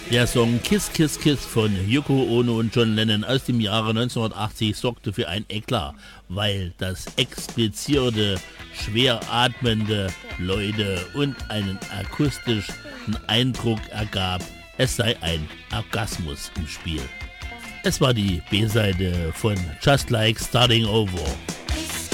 Der Song Kiss Kiss Kiss von Yoko Ono und John Lennon aus dem Jahre 1980 sorgte für ein Eklat, weil das explizierte, schwer atmende Leute und einen akustischen Eindruck ergab, es sei ein Orgasmus im Spiel. Es war die B-Seite von Just Like Starting Over.